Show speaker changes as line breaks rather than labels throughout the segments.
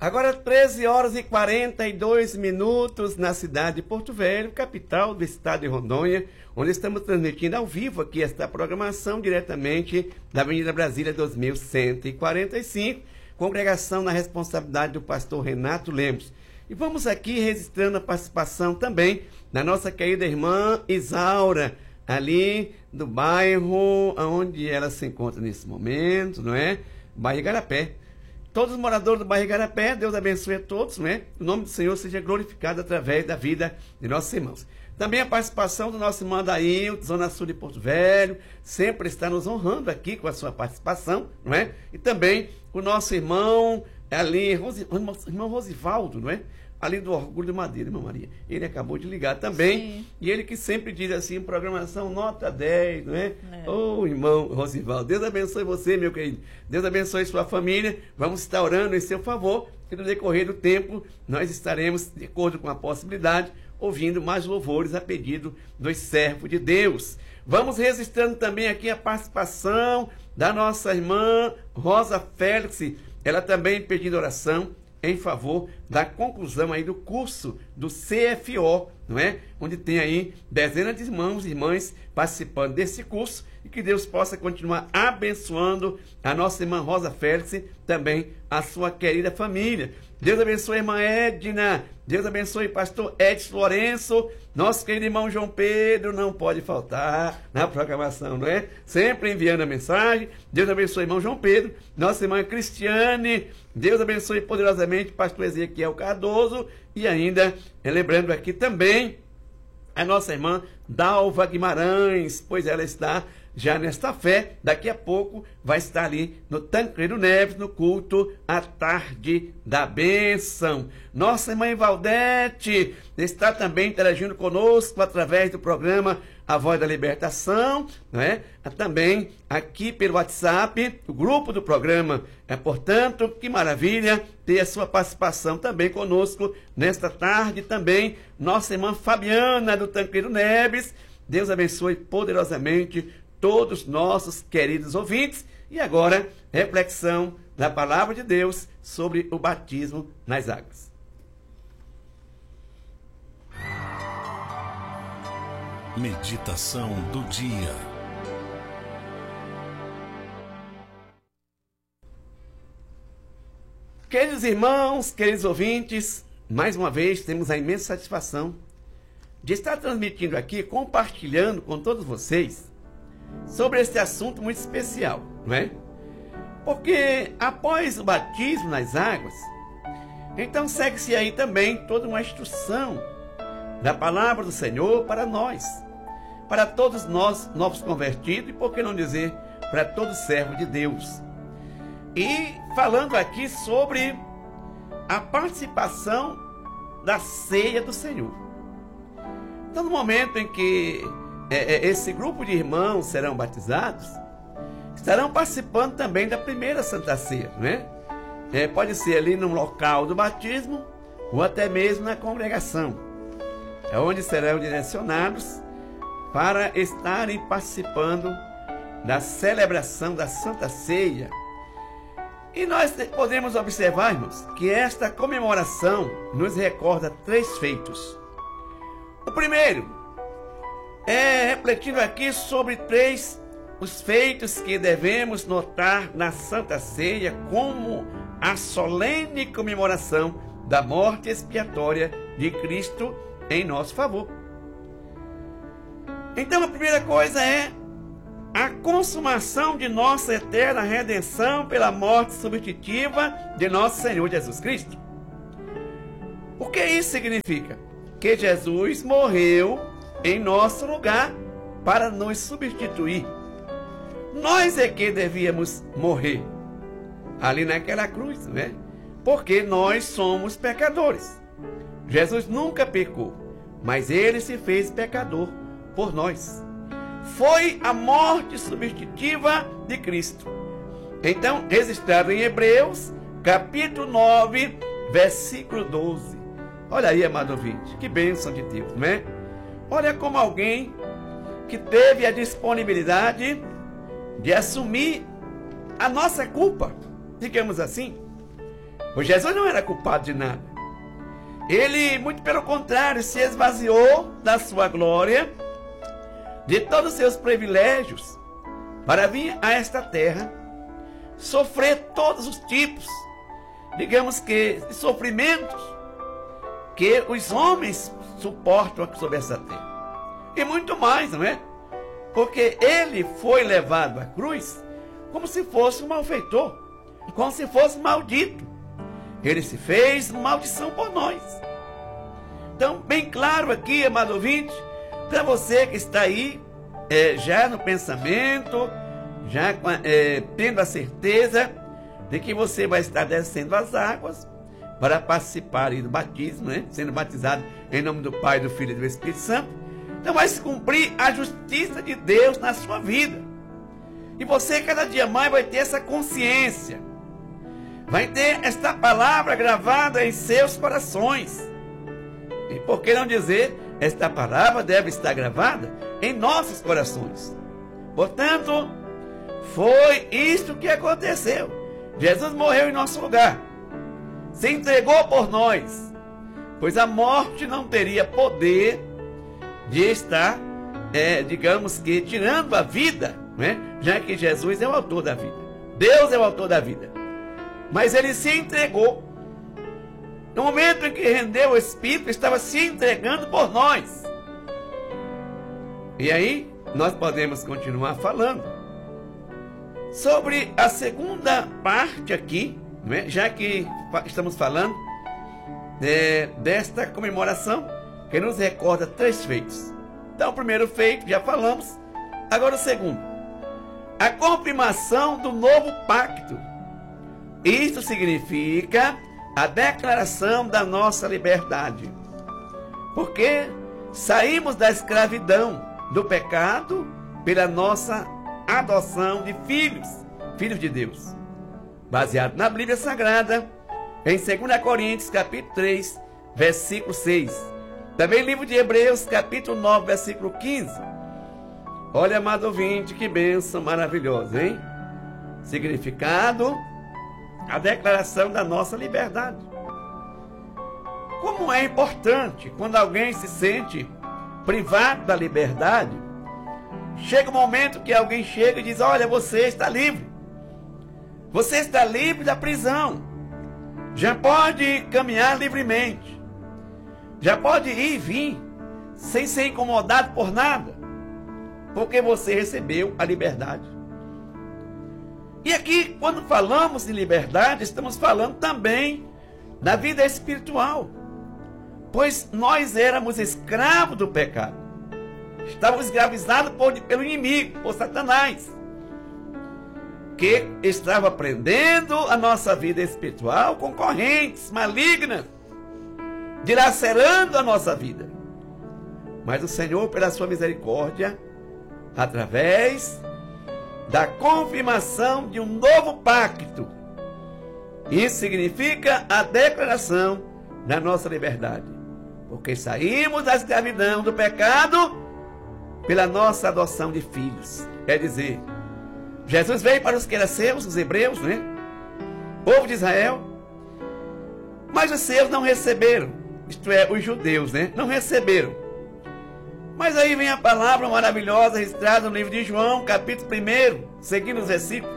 Agora 13 horas e 42 minutos na cidade de Porto Velho, capital do estado de Rondônia, onde estamos transmitindo ao vivo aqui esta programação diretamente da Avenida Brasília 2145, congregação na responsabilidade do pastor Renato Lemos. E vamos aqui registrando a participação também da nossa querida irmã Isaura, ali do bairro onde ela se encontra nesse momento, não é? Bairro Igarapé. Todos os moradores do bairro Igarapé, Deus abençoe a todos, não é? O nome do Senhor seja glorificado através da vida de nossos irmãos. Também a participação do nosso irmão Adailton, Zona Sul de Porto Velho, sempre está nos honrando aqui com a sua participação, não é? E também o nosso irmão ali, irmão Rosivaldo, não é? Ali do Orgulho de Madeira, irmã Maria. Ele acabou de ligar também. Sim. E ele que sempre diz assim, programação nota 10, não é? Ô, irmão Rosivaldo, Deus abençoe você, meu querido. Deus abençoe sua família. Vamos estar orando em seu favor, que no decorrer do tempo nós estaremos, de acordo com a possibilidade, ouvindo mais louvores a pedido dos servos de Deus. Vamos registrando também aqui a participação da nossa irmã Rosa Félix. Ela também pedindo oração em favor da conclusão aí do curso do CFO, não é? Onde tem aí dezenas de irmãos e irmãs participando desse curso, e que Deus possa continuar abençoando a nossa irmã Rosa Félix, também a sua querida família. Deus abençoe a irmã Edna, Deus abençoe o pastor Edson Lourenço, nosso querido irmão João Pedro, não pode faltar na programação, não é? Sempre enviando a mensagem. Deus abençoe o irmão João Pedro, nossa irmã Cristiane, Deus abençoe poderosamente o pastor Ezequiel Cardoso, e ainda, lembrando aqui também, a nossa irmã Dalva Guimarães, pois ela está já nesta fé, daqui a pouco vai estar ali no Tancredo Neves, no culto à tarde da bênção. Nossa irmã Valdete está também interagindo conosco através do programa A Voz da Libertação, não é? Também aqui pelo WhatsApp, o grupo do programa. Portanto, que maravilha ter a sua participação também conosco nesta tarde também. Nossa irmã Fabiana do Tancredo Neves, Deus abençoe poderosamente todos nossos queridos ouvintes. E agora, reflexão da palavra de Deus sobre o batismo nas águas.
Meditação do dia.
Queridos irmãos, queridos ouvintes, mais uma vez temos a imensa satisfação de estar transmitindo aqui, compartilhando com todos vocês sobre este assunto muito especial, não é? Porque após o batismo nas águas, então segue-se aí também toda uma instrução da palavra do Senhor para nós, para todos nós novos convertidos, e por que não dizer para todo servo de Deus. E falando aqui sobre a participação da ceia do Senhor. Então, no momento em que esse grupo de irmãos serão batizados, estarão participando também da primeira Santa Ceia, né? Pode ser ali no local do batismo ou até mesmo na congregação, onde serão direcionados para estarem participando da celebração da Santa Ceia. E nós podemos observar, irmãos, que esta comemoração nos recorda três feitos. O primeiro refletindo aqui sobre os feitos que devemos notar na Santa Ceia como a solene comemoração da morte expiatória de Cristo em nosso favor. Então a primeira coisa é a consumação de nossa eterna redenção pela morte substitutiva de nosso Senhor Jesus Cristo. O que isso significa? Que Jesus morreu em nosso lugar para nos substituir. Nós é que devíamos morrer ali naquela cruz, né? Porque nós somos pecadores. Jesus nunca pecou, mas ele se fez pecador por nós. Foi a morte substitutiva de Cristo. Então, registrado em Hebreus, capítulo 9, versículo 12. Olha aí, amado ouvinte, que bênção de Deus, não é? Olha como alguém que teve a disponibilidade de assumir a nossa culpa, digamos assim, Pois Jesus não era culpado de nada. Ele, muito pelo contrário, se esvaziou da sua glória, de todos os seus privilégios, para vir a esta terra, sofrer todos os tipos, digamos que, de sofrimentos que os homens suportam sobre essa terra. E muito mais, não é? Porque ele foi levado à cruz como se fosse um malfeitor, como se fosse maldito. Ele se fez maldição por nós. Então, bem claro aqui, amado ouvinte, para você que está aí, já no pensamento, já tendo a certeza de que você vai estar descendo as águas para participar do batismo, né? Sendo batizado em nome do Pai, do Filho e do Espírito Santo. Então vai se cumprir a justiça de Deus na sua vida. E você cada dia mais vai ter essa consciência. Vai ter esta palavra gravada em seus corações. E por que não dizer, esta palavra deve estar gravada em nossos corações. Portanto, foi isto que aconteceu. Jesus morreu em nosso lugar. Se entregou por nós. Pois a morte não teria poder de estar, digamos que, tirando a vida, né? Já que Jesus é o autor da vida. Deus é o autor da vida. Mas ele se entregou. No momento em que rendeu o Espírito, estava se entregando por nós. E aí, nós podemos continuar falando sobre a segunda parte aqui, né? Já que estamos falando desta comemoração, que nos recorda 3 feitos. Então, o primeiro feito, já falamos. Agora o segundo. A confirmação do novo pacto. Isto significa a declaração da nossa liberdade. Porque saímos da escravidão, do pecado, pela nossa adoção de filhos, filhos de Deus. Baseado na Bíblia Sagrada, em 2 Coríntios, capítulo 3, versículo 6. Também livro de Hebreus, capítulo 9, versículo 15. Olha, amado ouvinte, que bênção maravilhosa, hein? Significado, a declaração da nossa liberdade. Como é importante quando alguém se sente privado da liberdade, chega um momento que alguém chega e diz, olha, você está livre. Você está livre da prisão. Já pode caminhar livremente. Já pode ir e vir, sem ser incomodado por nada. Porque você recebeu a liberdade. E aqui, quando falamos de liberdade, estamos falando também da vida espiritual. Pois nós éramos escravos do pecado. Estávamos escravizados pelo inimigo, por Satanás, que estava prendendo a nossa vida espiritual com correntes malignas, dilacerando a nossa vida. Mas o Senhor, pela sua misericórdia, através da confirmação de um novo pacto, isso significa a declaração da nossa liberdade, porque saímos da escravidão do pecado pela nossa adoção de filhos. Quer dizer, Jesus veio para os que eram seus, os hebreus, né? Povo de Israel. Mas os seus não receberam. Isto é, os judeus, né? Não receberam. Mas aí vem a palavra maravilhosa registrada no livro de João, capítulo 1, seguindo os versículos.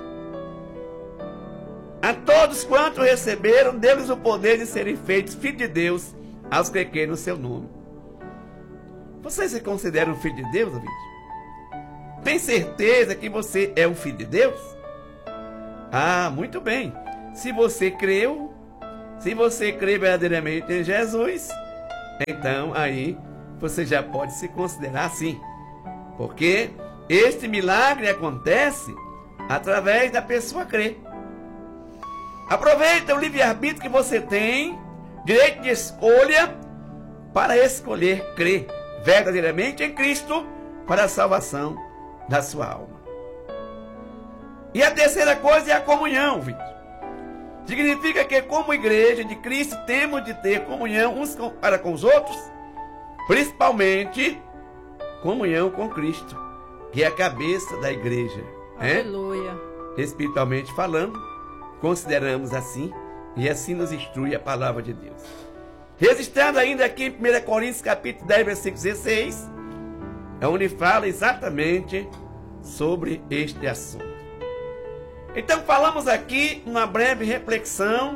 A todos quantos receberam, deu-lhes o poder de serem feitos filhos de Deus, aos que creem no seu nome. Você se considera um filho de Deus, ouvinte? Tem certeza que você é um filho de Deus? Ah, muito bem. Se você creu, se você crê verdadeiramente em Jesus, então aí você já pode se considerar assim. Porque este milagre acontece através da pessoa crer. Aproveita o livre-arbítrio que você tem, direito de escolha, para escolher crer verdadeiramente em Cristo para a salvação da sua alma. E a terceira coisa é a comunhão, Vitor. Significa que como igreja de Cristo temos de ter comunhão uns para com os outros, principalmente comunhão com Cristo, que é a cabeça da igreja.
Aleluia.
Espiritualmente falando, consideramos assim E assim nos instrui a palavra de Deus. Registrando ainda aqui em 1 Coríntios capítulo 10, versículo 16, é onde fala exatamente sobre este assunto. Então falamos aqui uma breve reflexão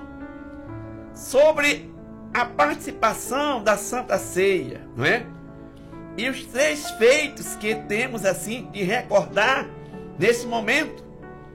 sobre a participação da Santa Ceia, não é? E os 3 feitos que temos assim de recordar nesse momento.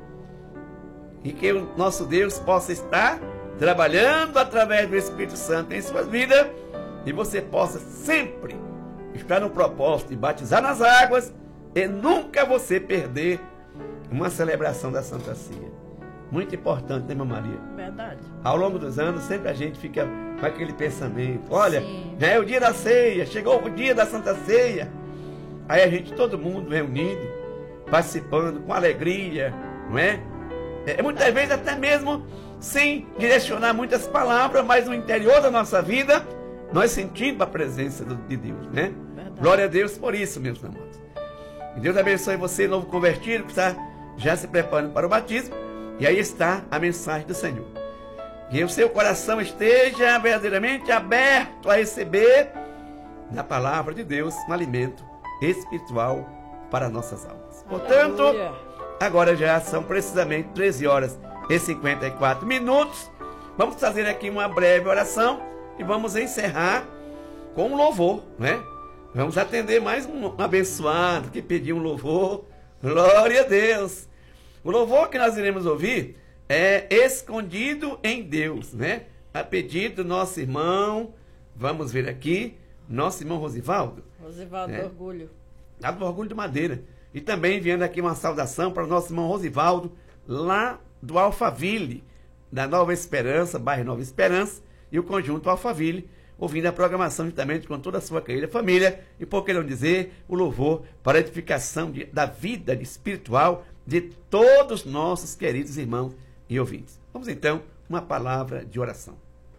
E que o nosso Deus possa estar trabalhando através do Espírito Santo em suas vidas e você possa sempre estar no propósito de batizar nas águas e nunca você perder uma celebração da Santa Ceia. Muito importante, né, irmã Maria?
Verdade.
Ao longo dos anos, sempre a gente fica com aquele pensamento. Olha, já é o dia da ceia, chegou o dia da Santa Ceia. Aí a gente, todo mundo reunido, participando com alegria, não é? Muitas vezes até mesmo sem direcionar muitas palavras, mas no interior da nossa vida, nós sentimos a presença de Deus, né?
Verdade.
Glória a Deus por isso, meus amados. E Deus abençoe você, novo convertido, que está já se preparando para o batismo. E aí está a mensagem do Senhor. Que o seu coração esteja verdadeiramente aberto a receber da palavra de Deus um alimento espiritual para nossas almas. Portanto,
Aleluia.
agora já são precisamente 13 horas e 54 minutos. Vamos fazer aqui uma breve oração e vamos encerrar com um louvor, né? Vamos atender mais um abençoado que pediu um louvor. Glória a Deus! O louvor que nós iremos ouvir é Escondido em Deus, né? A pedido do nosso irmão, vamos ver aqui, nosso irmão Rosivaldo.
Rosivaldo
É.
do Orgulho.
Lá do Orgulho de Madeira. E também enviando aqui uma saudação para o nosso irmão Rosivaldo, lá do Alphaville, da Nova Esperança, bairro Nova Esperança, e o conjunto Alphaville, ouvindo a programação juntamente com toda a sua querida família, e por que não dizer, o louvor para a edificação da vida espiritual de todos nossos queridos irmãos e ouvintes. Vamos então, uma palavra de oração.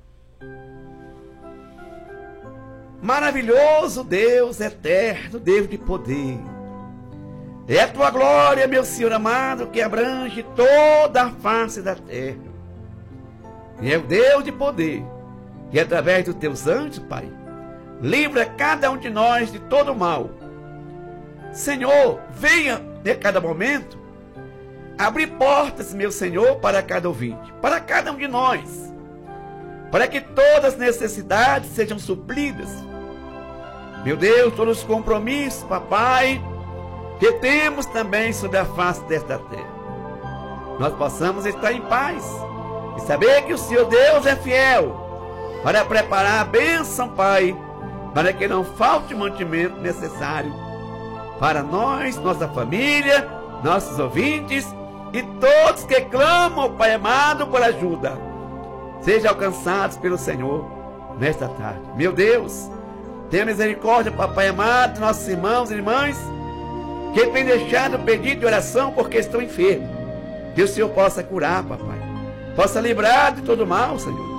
Maravilhoso Deus eterno, Deus de poder, é a tua glória, meu Senhor amado, que abrange toda a face da terra. E é o Deus de poder, que através dos teus anjos, Pai, livra cada um de nós de todo o mal. Senhor, venha de cada momento abrir portas, meu Senhor, para cada ouvinte, para cada um de nós, para que todas as necessidades sejam supridas. Meu Deus, todos os compromissos, papai, que temos também sobre a face desta terra, nós possamos estar em paz e saber que o Senhor Deus é fiel para preparar a bênção, Pai, para que não falte o mantimento necessário para nós, nossa família, nossos ouvintes e todos que clamam, Pai amado, por ajuda, sejam alcançados pelo Senhor nesta tarde. Meu Deus, tenha misericórdia, papai amado, nossos irmãos e irmãs que têm deixado o pedido de oração porque estão enfermos. Que o Senhor possa curar, papai, possa livrar de todo mal, Senhor,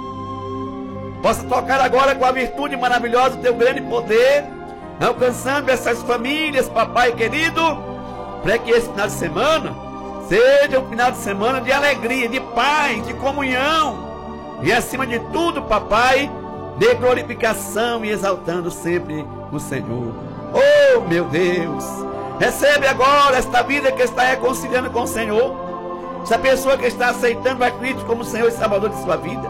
possa tocar agora com a virtude maravilhosa do teu grande poder, alcançando essas famílias, papai querido, para que esse final de semana seja um final de semana de alegria, de paz, de comunhão e, acima de tudo, papai, de glorificação e exaltando sempre o Senhor. Oh, meu Deus, recebe agora esta vida que está reconciliando com o Senhor, essa pessoa que está aceitando a Cristo como Senhor e Salvador de sua vida,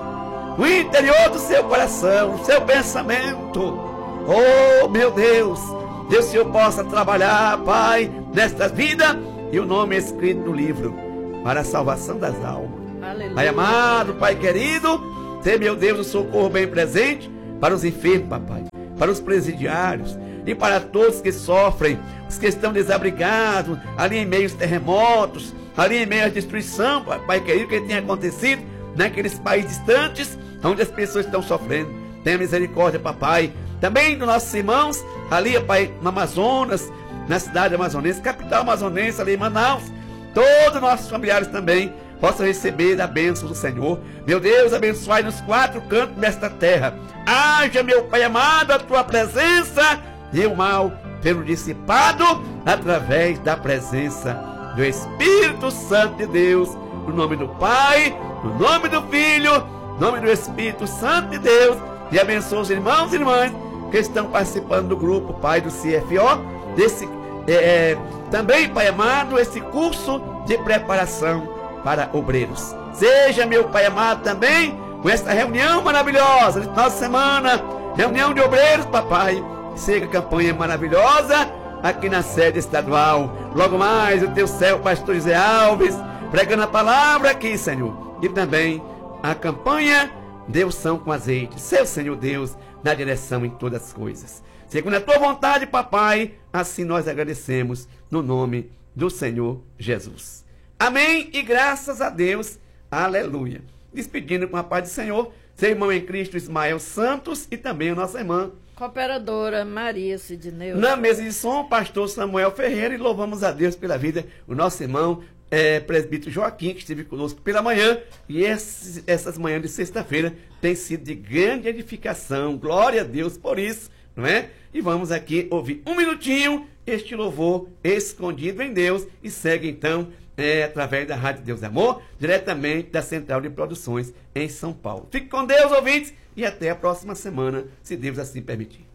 o interior do seu coração, o seu pensamento. Oh, meu Deus, que o Senhor possa trabalhar, Pai, nesta vida e o nome escrito no livro para a salvação das almas.
Aleluia.
Pai amado, Pai querido, tem, meu Deus, o socorro bem presente para os enfermos, papai, para os presidiários e para todos que sofrem, os que estão desabrigados, ali em meio aos terremotos, ali em meio à destruição, Pai querido, que tem acontecido naqueles países distantes, onde as pessoas estão sofrendo. Tenha misericórdia, papai, também dos nossos irmãos, ali, Pai, no Amazonas, na cidade amazonense, capital amazonense, ali em Manaus, todos os nossos familiares também possam receber a bênção do Senhor. Meu Deus, abençoai nos 4 cantos desta terra. Haja, meu Pai amado, a tua presença e o mal pelo dissipado através da presença do Espírito Santo de Deus, no nome do Pai, no nome do Filho em nome do Espírito Santo de Deus, e abençoa os irmãos e irmãs que estão participando do grupo, Pai, do CFO, desse também, Pai amado, esse curso de preparação para obreiros. Seja, meu Pai amado, também com esta reunião maravilhosa de nossa semana, reunião de obreiros, papai, seja a campanha maravilhosa aqui na sede estadual. Logo mais o teu servo, pastor José Alves, pregando a palavra aqui, Senhor, e também a campanha de unção com azeite. Seu Senhor Deus, na direção em todas as coisas. Segundo a tua vontade, papai, assim nós agradecemos no nome do Senhor Jesus. Amém e graças a Deus. Aleluia. Despedindo com a paz do Senhor, seu irmão em Cristo Ismael Santos e também a nossa irmã
cooperadora Maria Sidneu.
Na mesa de som, pastor Samuel Ferreira, e louvamos a Deus pela vida, o nosso irmão presbítero Joaquim, que esteve conosco pela manhã, e essas manhãs de sexta-feira têm sido de grande edificação. Glória a Deus por isso, não é? E vamos aqui ouvir um minutinho este louvor escondido em Deus, e segue então através da Rádio Deus Amor, diretamente da Central de Produções em São Paulo. Fique com Deus, ouvintes, e até a próxima semana, se Deus assim permitir.